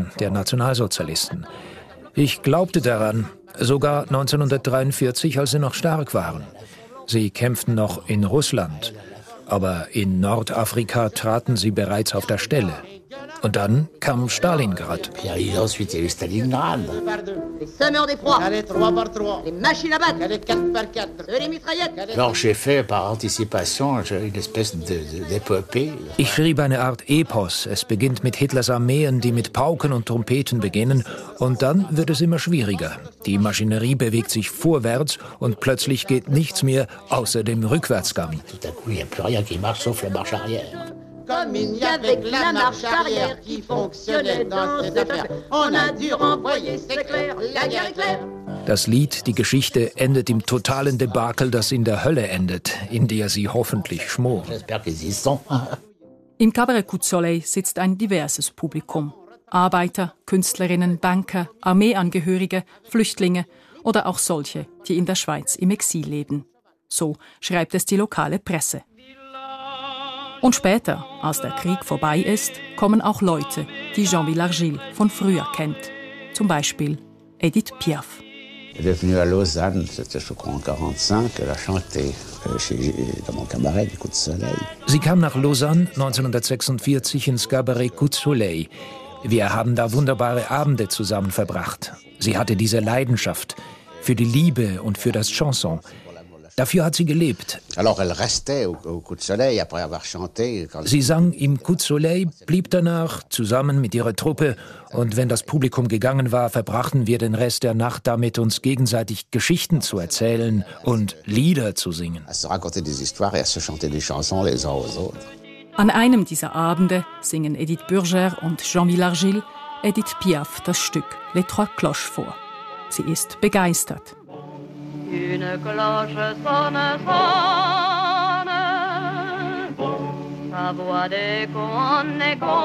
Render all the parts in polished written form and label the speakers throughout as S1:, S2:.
S1: Anfängen der Nationalsozialisten. Ich glaubte daran, sogar 1943, als sie noch stark waren. Sie kämpften noch in Russland, aber in Nordafrika traten sie bereits auf der Stelle. Und dann kam Stalingrad. Ich schrieb eine Art Epos. Es beginnt mit Hitlers Armeen, die mit Pauken und Trompeten beginnen. Und dann wird es immer schwieriger. Die Maschinerie bewegt sich vorwärts und plötzlich geht nichts mehr außer dem Rückwärtsgang.
S2: Comme il n'y avait que la marche arrière qui fonctionnait dans cette affaire. On a dû renvoyer, c'est clair, la guerre est claire.
S1: Das Lied, die Geschichte, endet im totalen Debakel, das in der Hölle endet, in der sie hoffentlich schmoren.
S3: Im Cabaret Coup de Soleil sitzt ein diverses Publikum. Arbeiter, Künstlerinnen, Banker, Armeeangehörige, Flüchtlinge oder auch solche, die in der Schweiz im Exil leben. So schreibt es die lokale Presse. Und später, als der Krieg vorbei ist, kommen auch Leute, die Jean Villargil von früher kennt. Zum Beispiel Edith Piaf.
S4: Elle est venue à Lausanne, c'était je crois en 1945, elle a chanté dans mon cabaret du Coup de Soleil.
S1: Sie kam nach Lausanne 1946 ins Cabaret Coup de Soleil. Wir haben da wunderbare Abende zusammen verbracht. Sie hatte diese Leidenschaft für die Liebe und für das Chanson. Dafür hat sie gelebt. Sie sang im Coup de Soleil, blieb danach zusammen mit ihrer Truppe. Und wenn das Publikum gegangen war, verbrachten wir den Rest der Nacht damit, uns gegenseitig Geschichten zu erzählen und Lieder zu singen.
S3: An einem dieser Abende singen Edith Burger und Jean Villargil Edith Piaf das Stück Les Trois Cloches vor. Sie ist begeistert.
S2: Une cloche sonne, sonne, sa voix d'écho en écho.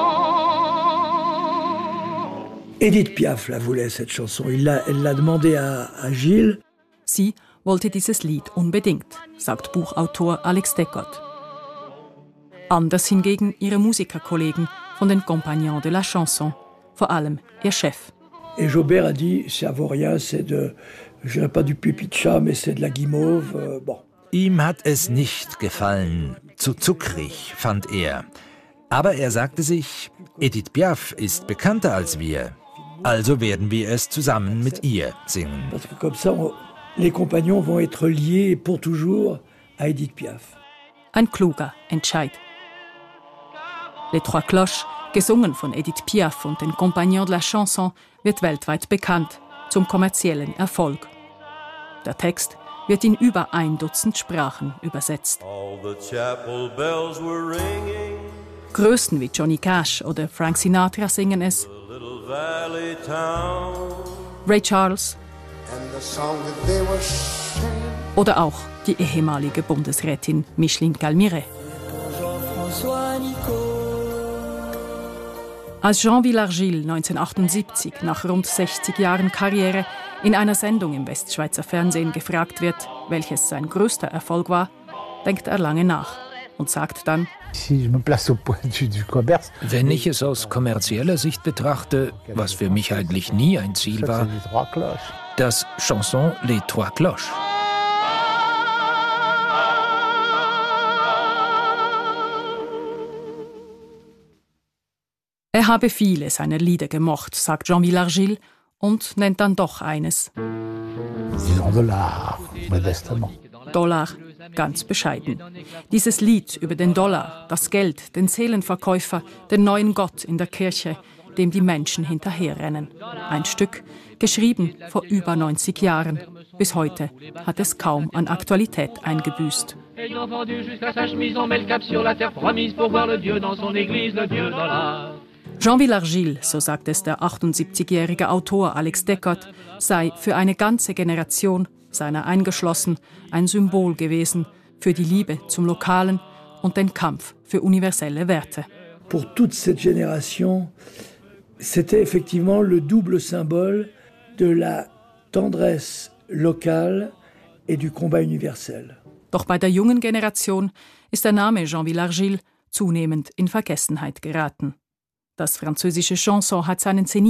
S5: Edith Piaf la voulait, cette chanson. Elle l'a demandé à Gilles.
S3: Sie wollte dieses Lied unbedingt, sagt Buchautor Alex Deckert. Anders hingegen ihre Musikerkollegen von den Compagnons de la Chanson, vor allem ihr Chef.
S5: Et Jobert a dit, ça vaut rien, c'est de, je dirais pas du pipi de chat, mais c'est de la guimauve. Bon.
S6: Ihm hat es nicht gefallen, zu zuckrig, fand er. Aber er sagte sich, Edith Piaf ist bekannter als wir, also werden wir es zusammen mit ihr singen.
S5: Parce que comme ça, les compagnons vont être liés pour toujours à Edith Piaf.
S3: Ein kluger Entscheid. Les Trois Cloches, gesungen von Edith Piaf und den Compagnons de la Chanson, wird weltweit bekannt, zum kommerziellen Erfolg. Der Text wird in über 1 Dutzend Sprachen übersetzt. Größen wie Johnny Cash oder Frank Sinatra singen es. Ray Charles. Oder auch die ehemalige Bundesrätin Micheline Galmiret. Als Jean Villargil 1978 nach rund 60 Jahren Karriere in einer Sendung im Westschweizer Fernsehen gefragt wird, welches sein größter Erfolg war, denkt er lange nach und sagt dann:
S1: Wenn ich es aus kommerzieller Sicht betrachte, was für mich eigentlich nie ein Ziel war, das Chanson Les Trois Cloches.
S3: Er habe viele seiner Lieder gemocht, sagt Jean Villargil und nennt dann doch eines. Dollar, ganz bescheiden. Dieses Lied über den Dollar, das Geld, den Seelenverkäufer, den neuen Gott in der Kirche, dem die Menschen hinterherrennen. Ein Stück, geschrieben vor über 90 Jahren. Bis heute hat es kaum an Aktualität eingebüßt. Jean Villargil, so sagt es der 78-jährige Autor Alex Deckert, sei für eine ganze Generation, seiner eingeschlossen, ein Symbol gewesen für die Liebe zum Lokalen und den Kampf für universelle Werte.
S5: Pour toute cette génération, c'était effectivement le double symbole de la tendresse locale et du combat universel.
S3: Doch bei der jungen Generation ist der Name Jean Villargil zunehmend in Vergessenheit geraten. Das französische Chanson hat seinen Zenit